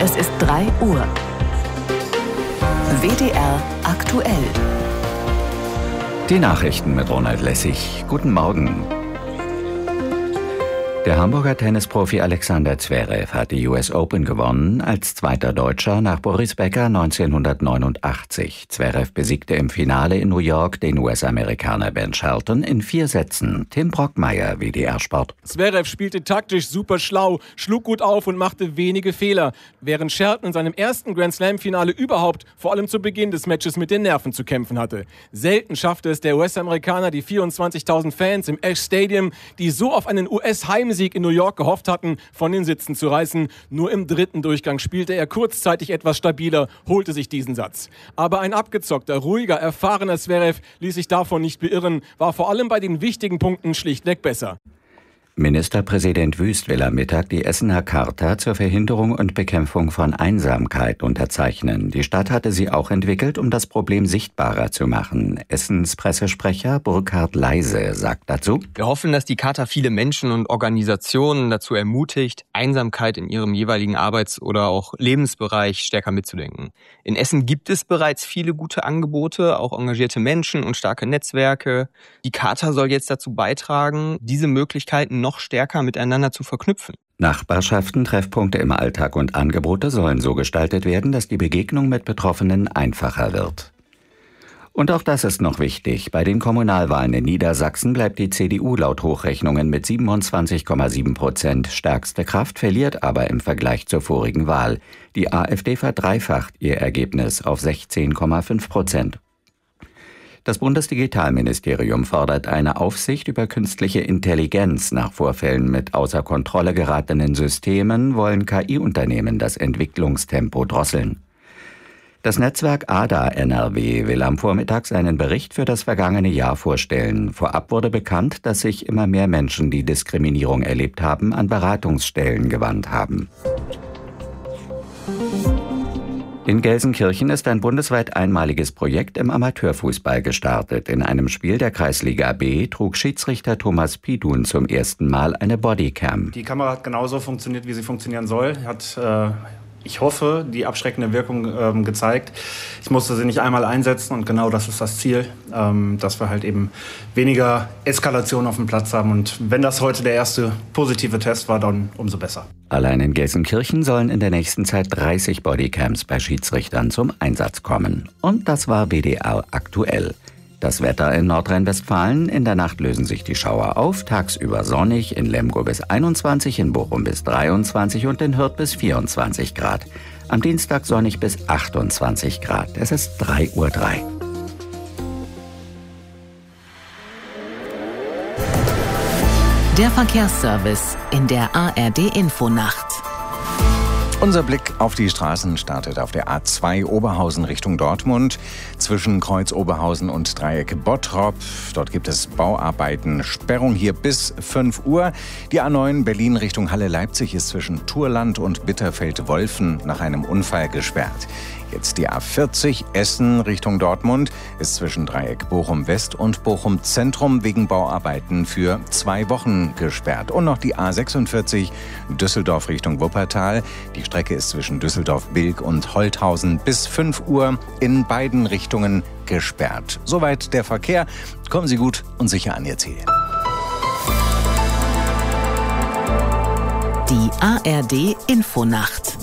Es ist 3 Uhr. WDR aktuell. Die Nachrichten mit Ronald Lessig. Guten Morgen. Der Hamburger Tennisprofi Alexander Zverev hat die US Open gewonnen, als zweiter Deutscher nach Boris Becker 1989. Zverev besiegte im Finale in New York den US-Amerikaner Ben Shelton in 4 Sätzen. Tim Brockmeier, WDR Sport. Zverev spielte taktisch super schlau, schlug gut auf und machte wenige Fehler, während Shelton in seinem ersten Grand-Slam-Finale überhaupt vor allem zu Beginn des Matches mit den Nerven zu kämpfen hatte. Selten schaffte es der US-Amerikaner, die 24.000 Fans im Ash Stadium, die so auf einen US-Heimsieg in New York gehofft hatten, von den Sitzen zu reißen. Nur im dritten Durchgang spielte er kurzzeitig etwas stabiler, holte sich diesen Satz. Aber ein abgezockter, ruhiger, erfahrener Zverev ließ sich davon nicht beirren, war vor allem bei den wichtigen Punkten schlichtweg besser. Ministerpräsident Wüst will am Mittag die Essener Charta zur Verhinderung und Bekämpfung von Einsamkeit unterzeichnen. Die Stadt hatte sie auch entwickelt, um das Problem sichtbarer zu machen. Essens Pressesprecher Burkhard Leise sagt dazu: Wir hoffen, dass die Charta viele Menschen und Organisationen dazu ermutigt, Einsamkeit in ihrem jeweiligen Arbeits- oder auch Lebensbereich stärker mitzudenken. In Essen gibt es bereits viele gute Angebote, auch engagierte Menschen und starke Netzwerke. Die Charta soll jetzt dazu beitragen, diese Möglichkeiten noch stärker miteinander zu verknüpfen. Nachbarschaften, Treffpunkte im Alltag und Angebote sollen so gestaltet werden, dass die Begegnung mit Betroffenen einfacher wird. Und auch das ist noch wichtig. Bei den Kommunalwahlen in Niedersachsen bleibt die CDU laut Hochrechnungen mit 27,7% stärkste Kraft, verliert aber im Vergleich zur vorigen Wahl. Die AfD verdreifacht ihr Ergebnis auf 16,5%. Das Bundesdigitalministerium fordert eine Aufsicht über künstliche Intelligenz. Nach Vorfällen mit außer Kontrolle geratenen Systemen wollen KI-Unternehmen das Entwicklungstempo drosseln. Das Netzwerk ADA NRW will am Vormittag seinen Bericht für das vergangene Jahr vorstellen. Vorab wurde bekannt, dass sich immer mehr Menschen, die Diskriminierung erlebt haben, an Beratungsstellen gewandt haben. In Gelsenkirchen ist ein bundesweit einmaliges Projekt im Amateurfußball gestartet. In einem Spiel der Kreisliga B trug Schiedsrichter Thomas Pidun zum ersten Mal eine Bodycam. Die Kamera hat genauso funktioniert, wie sie funktionieren soll. Hat, ich hoffe, die abschreckende Wirkung gezeigt. Ich musste sie nicht einmal einsetzen und genau das ist das Ziel, dass wir halt eben weniger Eskalation auf dem Platz haben. Und wenn das heute der erste positive Test war, dann umso besser. Allein in Gelsenkirchen sollen in der nächsten Zeit 30 Bodycams bei Schiedsrichtern zum Einsatz kommen. Und das war WDR aktuell. Das Wetter in Nordrhein-Westfalen: In der Nacht lösen sich die Schauer auf, tagsüber sonnig, in Lemgo bis 21, in Bochum bis 23 und in Hürth bis 24 Grad. Am Dienstag sonnig bis 28 Grad. Es ist 3:03 Uhr. Der Verkehrsservice in der ARD-Infonacht. Unser Blick auf die Straßen startet auf der A2 Oberhausen Richtung Dortmund. Zwischen Kreuz Oberhausen und Dreieck Bottrop. Dort gibt es Bauarbeiten. Sperrung hier bis 5 Uhr. Die A9 Berlin Richtung Halle-Leipzig ist zwischen Turland und Bitterfeld-Wolfen nach einem Unfall gesperrt. Jetzt die A40 Essen Richtung Dortmund ist zwischen Dreieck Bochum West und Bochum Zentrum wegen Bauarbeiten für 2 Wochen gesperrt. Und noch die A46 Düsseldorf Richtung Wuppertal. Die Strecke ist zwischen Düsseldorf-Bilk und Holthausen bis 5 Uhr in beiden Richtungen gesperrt. Soweit der Verkehr. Kommen Sie gut und sicher an Ihr Ziel. Die ARD-Infonacht.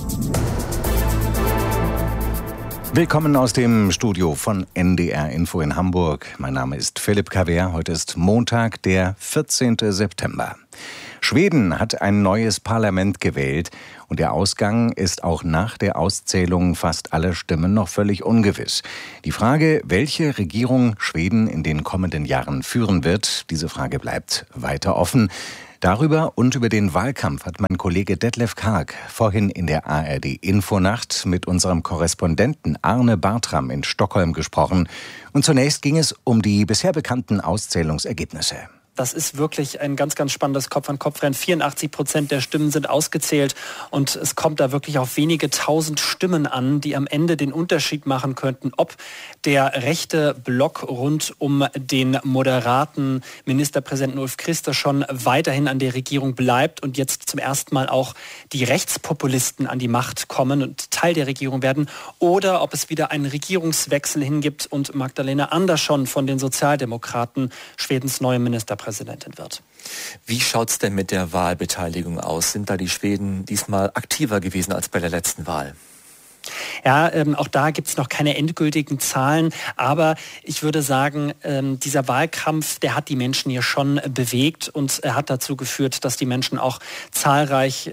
Willkommen aus dem Studio von NDR Info in Hamburg. Mein Name ist Philipp Kaver. Heute ist Montag, der 14. September. Schweden hat ein neues Parlament gewählt und der Ausgang ist auch nach der Auszählung fast aller Stimmen noch völlig ungewiss. Die Frage, welche Regierung Schweden in den kommenden Jahren führen wird, diese Frage bleibt weiter offen. Darüber und über den Wahlkampf hat mein Kollege Detlef Karg vorhin in der ARD-Infonacht mit unserem Korrespondenten Arne Bartram in Stockholm gesprochen. Und zunächst ging es um die bisher bekannten Auszählungsergebnisse. Das ist wirklich ein ganz, ganz spannendes Kopf-an-Kopf-Rennen. 84% der Stimmen sind ausgezählt und es kommt da wirklich auf wenige tausend Stimmen an, die am Ende den Unterschied machen könnten, ob der rechte Block rund um den moderaten Ministerpräsidenten Ulf Kristersson weiterhin an der Regierung bleibt und jetzt zum ersten Mal auch die Rechtspopulisten an die Macht kommen und Teil der Regierung werden, oder ob es wieder einen Regierungswechsel hingibt und Magdalena Andersson von den Sozialdemokraten Schwedens neue Ministerpräsidentin wird. Wie schaut's denn mit der Wahlbeteiligung aus? Sind da die Schweden diesmal aktiver gewesen als bei der letzten Wahl? Ja, auch da gibt es noch keine endgültigen Zahlen, aber ich würde sagen, dieser Wahlkampf, der hat die Menschen hier schon bewegt und er hat dazu geführt, dass die Menschen auch zahlreich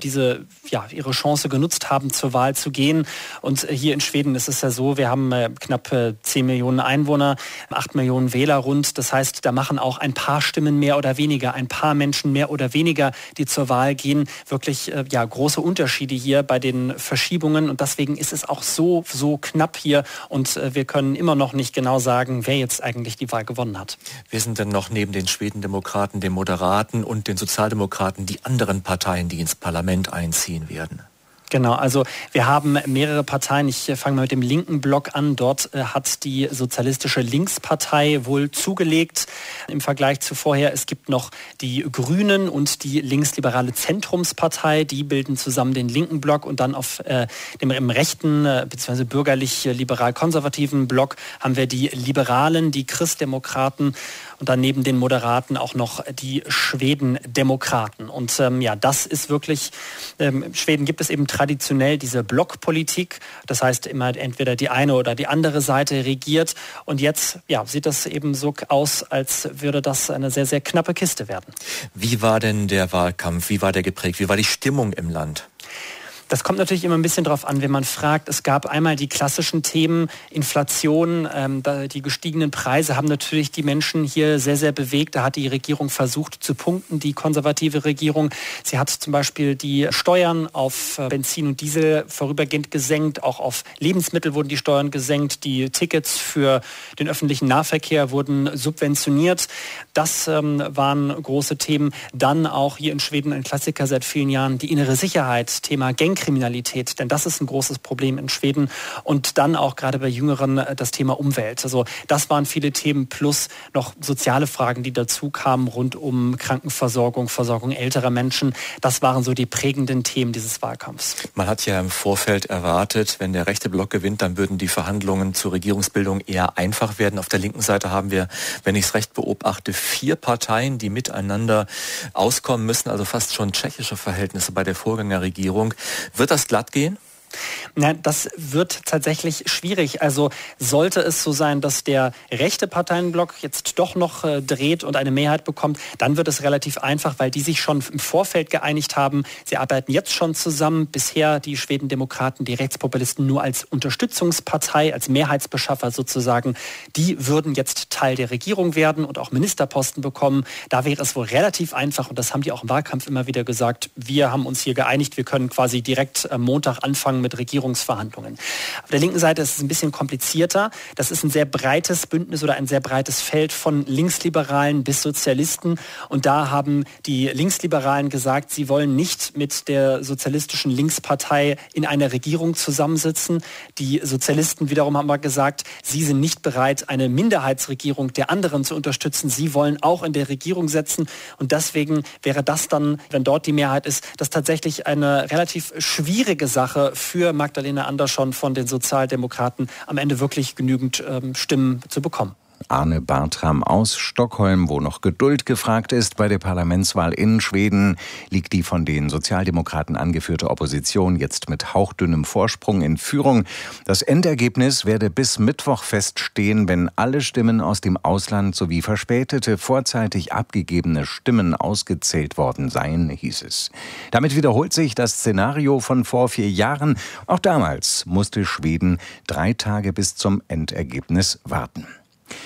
ihre Chance genutzt haben, zur Wahl zu gehen. Und hier in Schweden ist es ja so, wir haben knapp 10 Millionen Einwohner, 8 Millionen Wähler rund. Das heißt, da machen auch ein paar Stimmen mehr oder weniger, ein paar Menschen mehr oder weniger, die zur Wahl gehen, wirklich große Unterschiede hier bei den Verschiebungen. Und deswegen ist es auch so knapp hier und wir können immer noch nicht genau sagen, wer jetzt eigentlich die Wahl gewonnen hat. Wer sind denn noch neben den Schwedendemokraten, den Moderaten und den Sozialdemokraten die anderen Parteien, die ins Parlament einziehen werden? Genau, also wir haben mehrere Parteien. Ich fange mal mit dem linken Block an. Dort hat die Sozialistische Linkspartei wohl zugelegt im Vergleich zu vorher. Es gibt noch die Grünen und die linksliberale Zentrumspartei. Die bilden zusammen den linken Block und dann auf im rechten bzw. bürgerlich-liberal-konservativen Block haben wir die Liberalen, die Christdemokraten und dann neben den Moderaten auch noch die Schwedendemokraten. Und das ist wirklich, in Schweden gibt es eben traditionell diese Blockpolitik. Das heißt immer entweder die eine oder die andere Seite regiert. Und jetzt sieht das eben so aus, als würde das eine sehr, sehr knappe Kiste werden. Wie war denn der Wahlkampf? Wie war der geprägt? Wie war die Stimmung im Land? Das kommt natürlich immer ein bisschen drauf an, wenn man fragt. Es gab einmal die klassischen Themen, Inflation, die gestiegenen Preise haben natürlich die Menschen hier sehr, sehr bewegt. Da hat die Regierung versucht zu punkten, die konservative Regierung. Sie hat zum Beispiel die Steuern auf Benzin und Diesel vorübergehend gesenkt. Auch auf Lebensmittel wurden die Steuern gesenkt. Die Tickets für den öffentlichen Nahverkehr wurden subventioniert. Das waren große Themen. Dann auch hier in Schweden ein Klassiker seit vielen Jahren, die innere Sicherheit, Thema Gangkriminalität, denn das ist ein großes Problem in Schweden. Und dann auch gerade bei Jüngeren das Thema Umwelt. Also das waren viele Themen plus noch soziale Fragen, die dazu kamen rund um Krankenversorgung, Versorgung älterer Menschen. Das waren so die prägenden Themen dieses Wahlkampfs. Man hat ja im Vorfeld erwartet, wenn der rechte Block gewinnt, dann würden die Verhandlungen zur Regierungsbildung eher einfach werden. Auf der linken Seite haben wir, wenn ich es recht beobachte, 4 Parteien, die miteinander auskommen müssen, also fast schon tschechische Verhältnisse bei der Vorgängerregierung. Wird das glatt gehen? Na, das wird tatsächlich schwierig. Also sollte es so sein, dass der rechte Parteienblock jetzt doch noch dreht und eine Mehrheit bekommt, dann wird es relativ einfach, weil die sich schon im Vorfeld geeinigt haben. Sie arbeiten jetzt schon zusammen. Bisher die Schwedendemokraten, die Rechtspopulisten nur als Unterstützungspartei, als Mehrheitsbeschaffer sozusagen. Die würden jetzt Teil der Regierung werden und auch Ministerposten bekommen. Da wäre es wohl relativ einfach und das haben die auch im Wahlkampf immer wieder gesagt. Wir haben uns hier geeinigt. Wir können quasi direkt am Montag anfangen mit Regierungsverhandlungen. Auf der linken Seite ist es ein bisschen komplizierter. Das ist ein sehr breites Bündnis oder ein sehr breites Feld von Linksliberalen bis Sozialisten. Und da haben die Linksliberalen gesagt, sie wollen nicht mit der sozialistischen Linkspartei in einer Regierung zusammensitzen. Die Sozialisten wiederum haben aber gesagt, sie sind nicht bereit, eine Minderheitsregierung der anderen zu unterstützen. Sie wollen auch in der Regierung sitzen. Und deswegen wäre das dann, wenn dort die Mehrheit ist, das tatsächlich eine relativ schwierige Sache für Magdalena Andersson von den Sozialdemokraten am Ende wirklich genügend Stimmen zu bekommen. Arne Bartram aus Stockholm, wo noch Geduld gefragt ist. Bei der Parlamentswahl in Schweden liegt die von den Sozialdemokraten angeführte Opposition jetzt mit hauchdünnem Vorsprung in Führung. Das Endergebnis werde bis Mittwoch feststehen, wenn alle Stimmen aus dem Ausland sowie verspätete, vorzeitig abgegebene Stimmen ausgezählt worden seien, hieß es. Damit wiederholt sich das Szenario von vor 4 Jahren. Auch damals musste Schweden 3 Tage bis zum Endergebnis warten.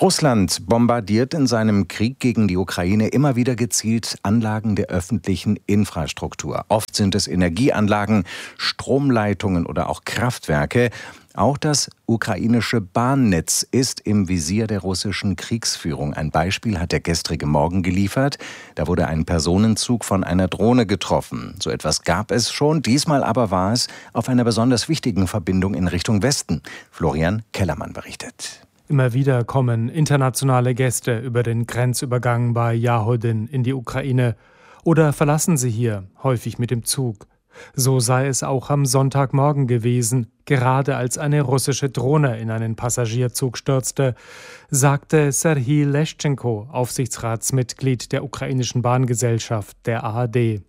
Russland bombardiert in seinem Krieg gegen die Ukraine immer wieder gezielt Anlagen der öffentlichen Infrastruktur. Oft sind es Energieanlagen, Stromleitungen oder auch Kraftwerke. Auch das ukrainische Bahnnetz ist im Visier der russischen Kriegsführung. Ein Beispiel hat der gestrige Morgen geliefert. Da wurde ein Personenzug von einer Drohne getroffen. So etwas gab es schon. Diesmal aber war es auf einer besonders wichtigen Verbindung in Richtung Westen. Florian Kellermann berichtet. Immer wieder kommen internationale Gäste über den Grenzübergang bei Jahodin in die Ukraine oder verlassen sie hier, häufig mit dem Zug. So sei es auch am Sonntagmorgen gewesen, gerade als eine russische Drohne in einen Passagierzug stürzte, sagte Serhii Leschenko, Aufsichtsratsmitglied der ukrainischen Bahngesellschaft, der ARD.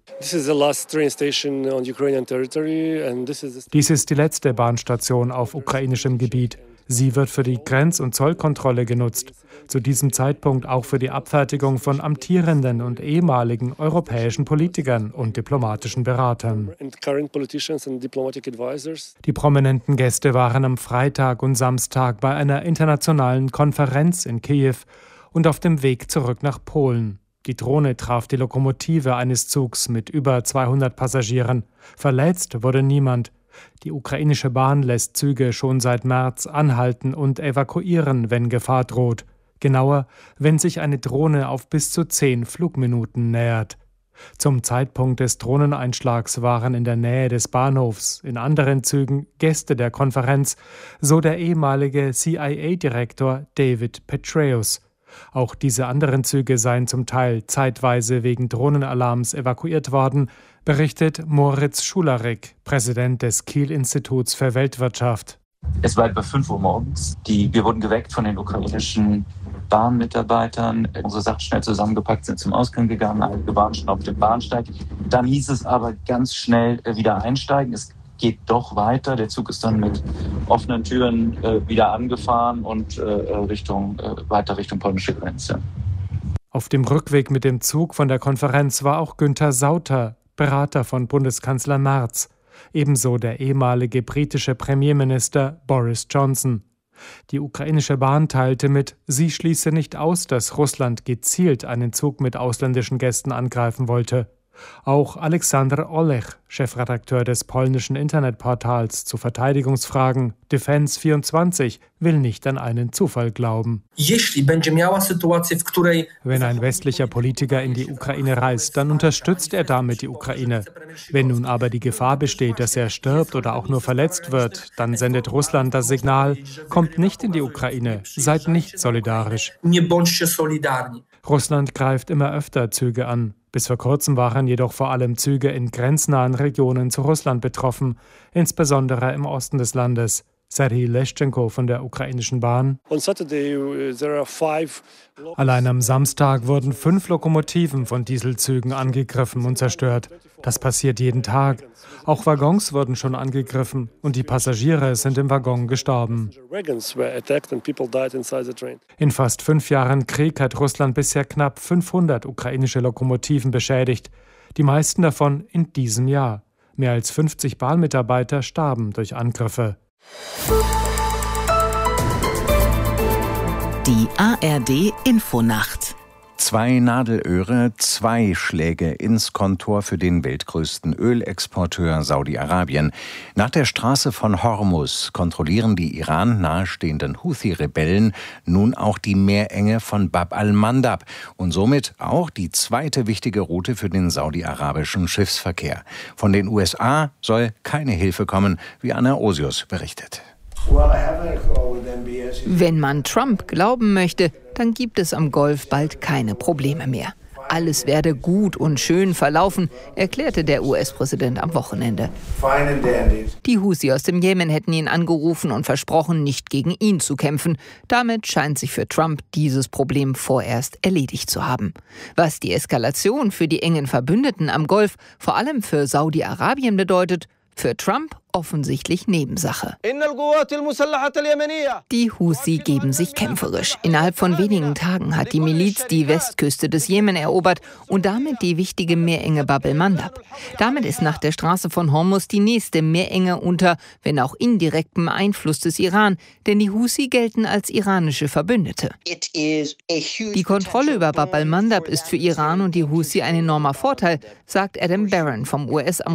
Dies ist die letzte Bahnstation auf ukrainischem Gebiet. Sie wird für die Grenz- und Zollkontrolle genutzt, zu diesem Zeitpunkt auch für die Abfertigung von amtierenden und ehemaligen europäischen Politikern und diplomatischen Beratern. Die prominenten Gäste waren am Freitag und Samstag bei einer internationalen Konferenz in Kiew und auf dem Weg zurück nach Polen. Die Drohne traf die Lokomotive eines Zugs mit über 200 Passagieren. Verletzt wurde niemand. Die ukrainische Bahn lässt Züge schon seit März anhalten und evakuieren, wenn Gefahr droht. Genauer, wenn sich eine Drohne auf bis zu 10 Flugminuten nähert. Zum Zeitpunkt des Drohneneinschlags waren in der Nähe des Bahnhofs in anderen Zügen Gäste der Konferenz, so der ehemalige CIA-Direktor David Petraeus. Auch diese anderen Züge seien zum Teil zeitweise wegen Drohnenalarms evakuiert worden, berichtet Moritz Schularek, Präsident des Kiel-Instituts für Weltwirtschaft. Es war etwa 5 Uhr morgens. Wir wurden geweckt von den ukrainischen Bahnmitarbeitern. Unsere Sachen schnell zusammengepackt, sind zum Ausgang gegangen. Einige waren schon auf dem Bahnsteig. Dann hieß es aber ganz schnell wieder einsteigen. Es geht doch weiter. Der Zug ist dann mit offenen Türen wieder angefahren und weiter Richtung polnische Grenze. Auf dem Rückweg mit dem Zug von der Konferenz war auch Günther Sauter, Berater von Bundeskanzler Merz. Ebenso der ehemalige britische Premierminister Boris Johnson. Die ukrainische Bahn teilte mit, sie schließe nicht aus, dass Russland gezielt einen Zug mit ausländischen Gästen angreifen wollte. Auch Alexander Olech, Chefredakteur des polnischen Internetportals zu Verteidigungsfragen Defense24, will nicht an einen Zufall glauben. Wenn ein westlicher Politiker in die Ukraine reist, dann unterstützt er damit die Ukraine. Wenn nun aber die Gefahr besteht, dass er stirbt oder auch nur verletzt wird, dann sendet Russland das Signal, kommt nicht in die Ukraine, seid nicht solidarisch. Russland greift immer öfter Züge an. Bis vor kurzem waren jedoch vor allem Züge in grenznahen Regionen zu Russland betroffen, insbesondere im Osten des Landes. Serhii Leschenko von der ukrainischen Bahn. Allein am Samstag wurden 5 Lokomotiven von Dieselzügen angegriffen und zerstört. Das passiert jeden Tag. Auch Waggons wurden schon angegriffen und die Passagiere sind im Waggon gestorben. In fast 5 Jahren Krieg hat Russland bisher knapp 500 ukrainische Lokomotiven beschädigt. Die meisten davon in diesem Jahr. Mehr als 50 Bahnmitarbeiter starben durch Angriffe. Die ARD Infonacht. 2 Nadelöhre, 2 Schläge ins Kontor für den weltgrößten Ölexporteur Saudi-Arabien. Nach der Straße von Hormuz kontrollieren die Iran nahestehenden Houthi-Rebellen nun auch die Meerenge von Bab al-Mandab und somit auch die zweite wichtige Route für den saudi-arabischen Schiffsverkehr. Von den USA soll keine Hilfe kommen, wie Anna Osius berichtet. Wenn man Trump glauben möchte, dann gibt es am Golf bald keine Probleme mehr. Alles werde gut und schön verlaufen, erklärte der US-Präsident am Wochenende. Die Houthi aus dem Jemen hätten ihn angerufen und versprochen, nicht gegen ihn zu kämpfen. Damit scheint sich für Trump dieses Problem vorerst erledigt zu haben. Was die Eskalation für die engen Verbündeten am Golf, vor allem für Saudi-Arabien bedeutet, Für Trump offensichtlich Nebensache. Die Husi geben sich kämpferisch. Innerhalb von wenigen Tagen hat die Miliz die Westküste des Jemen erobert und damit die wichtige Meerenge Bab el-Mandab. Damit ist nach der Straße von Hormuz die nächste Meerenge unter, wenn auch indirektem Einfluss des Iran, denn die Husi gelten als iranische Verbündete. Die Kontrolle über Bab el-Mandab ist für Iran und die Husi ein enormer Vorteil, sagt Adam Barron vom US-amerikanischen